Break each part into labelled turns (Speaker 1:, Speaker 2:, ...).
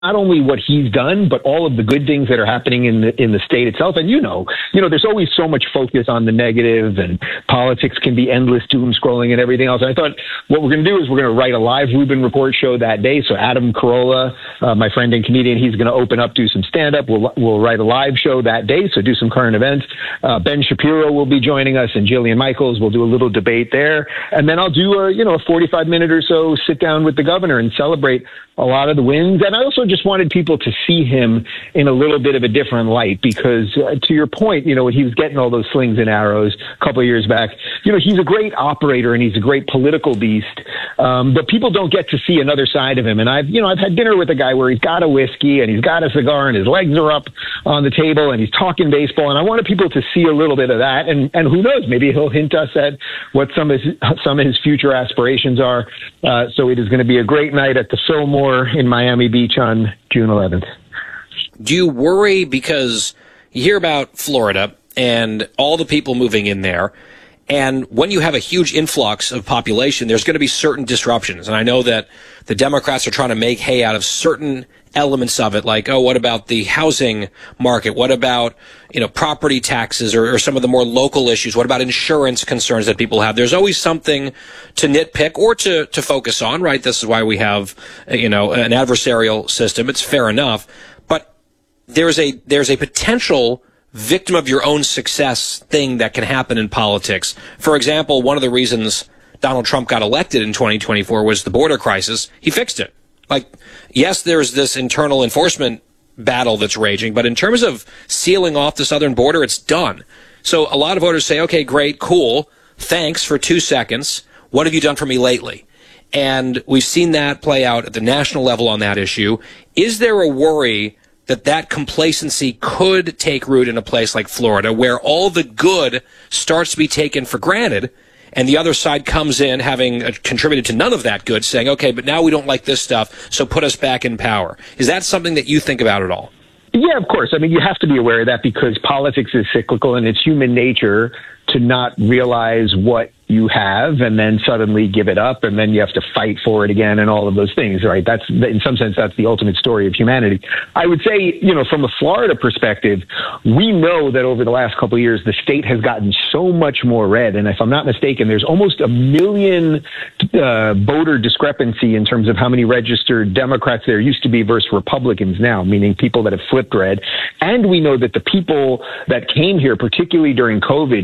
Speaker 1: not only what he's done, but all of the good things that are happening in the state itself. And there's always so much focus on the negative, and politics can be endless doom scrolling and everything else. And I thought what we're going to do is we're going to write a live Rubin Report show that day. So Adam Carolla, my friend and comedian, he's going to open up, do some stand up. We'll write a live show that day. So do some current events. Ben Shapiro will be joining us, and Jillian Michaels. We'll do a little debate there. And then I'll do a 45-minute or so sit down with the governor and celebrate a lot of the wins. And I also just wanted people to see him in a little bit of a different light, because to your point, when he was getting all those slings and arrows a couple of years back, he's a great operator and he's a great political beast. But people don't get to see another side of him. And I've had dinner with a guy where he's got a whiskey and he's got a cigar and his legs are up on the table and he's talking baseball. And I wanted people to see a little bit of that. And who knows, maybe he'll hint us at what some of his future aspirations are. So it is going to be a great night at the Fillmore in Miami Beach on June 11th.
Speaker 2: Do you worry, because you hear about Florida and all the people moving in there, and when you have a huge influx of population, there's going to be certain disruptions. And I know that the Democrats are trying to make hay out of certain elements of it, like, what about the housing market? What about, property taxes or some of the more local issues? What about insurance concerns that people have? There's always something to nitpick or to focus on, right? This is why we have, an adversarial system. It's fair enough. But there's a potential victim of your own success thing that can happen in politics. For example, one of the reasons Donald Trump got elected in 2024 was the border crisis. He fixed it. Yes, there's this internal enforcement battle that's raging, but in terms of sealing off the southern border, it's done. So a lot of voters say, okay, great, cool, thanks for 2 seconds. What have you done for me lately? And we've seen that play out at the national level on that issue. Is there a worry that complacency could take root in a place like Florida, where all the good starts to be taken for granted, and the other side comes in having contributed to none of that good, saying, okay, but now we don't like this stuff, so put us back in power? Is that something that you think about at all?
Speaker 1: Yeah, of course. I mean, you have to be aware of that, because politics is cyclical and it's human nature to not realize what you have and then suddenly give it up, and then you have to fight for it again and all of those things, right? That's, in some sense, that's the ultimate story of humanity. I would say, from a Florida perspective, we know that over the last couple of years, the state has gotten so much more red. And if I'm not mistaken, there's almost 1 million voter discrepancy in terms of how many registered Democrats there used to be versus Republicans now, meaning people that have flipped red. And we know that the people that came here, particularly during COVID,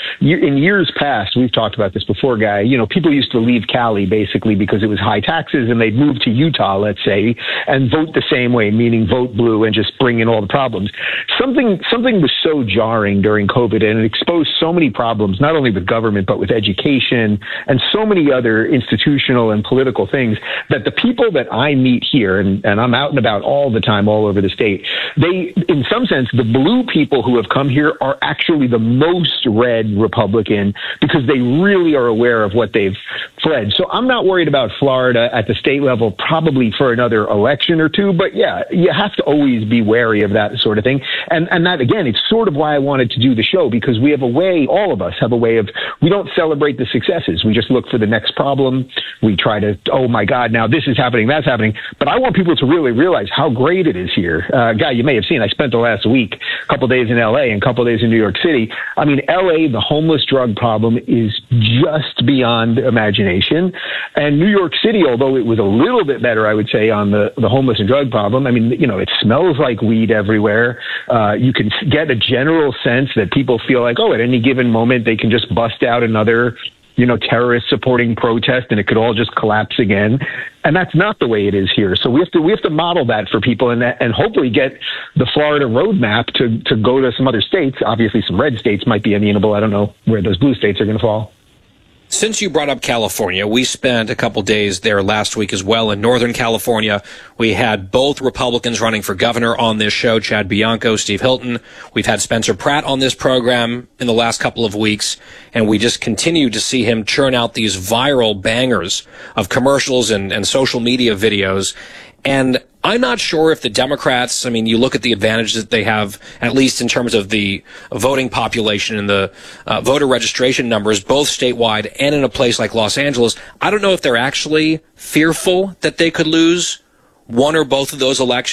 Speaker 1: in years past, we've talked about this before, Guy, people used to leave Cali basically because it was high taxes, and they'd move to Utah, let's say, and vote the same way, meaning vote blue and just bring in all the problems. Something was so jarring during COVID, and it exposed so many problems, not only with government, but with education and so many other institutional and political things, that the people that I meet here, and I'm out and about all the time, all over the state, they, in some sense, the blue people who have come here are actually the most red Republican, because they really are aware of what they've fled. So I'm not worried about Florida at the state level, probably for another election or two. But yeah, you have to always be wary of that sort of thing. And that, again, it's sort of why I wanted to do the show, because we have a way, all of us have a way of, we don't celebrate the successes. We just look for the next problem. We try to, oh my God, now this is happening, that's happening. But I want people to really realize how great it is here. Guy, you may have seen, I spent the last week, a couple of days in LA and a couple of days in New York City. I mean, LA, the homeless drug problem is just beyond imagination. And New York City, although it was a little bit better, I would say, on the homeless and drug problem, I mean, it smells like weed everywhere. You can get a general sense that people feel like, at any given moment, they can just bust out another, terrorist supporting protest, and it could all just collapse again. And that's not the way it is here. So we have to model that for people, and hopefully get the Florida roadmap to go to some other states. Obviously, some red states might be amenable. I don't know where those blue states are going to fall.
Speaker 2: Since you brought up California, we spent a couple days there last week as well in Northern California. We had both Republicans running for governor on this show, Chad Bianco, Steve Hilton. We've had Spencer Pratt on this program in the last couple of weeks, and we just continue to see him churn out these viral bangers of commercials and social media videos. And I'm not sure if the Democrats, I mean, you look at the advantages that they have, at least in terms of the voting population and the voter registration numbers, both statewide and in a place like Los Angeles. I don't know if they're actually fearful that they could lose one or both of those elections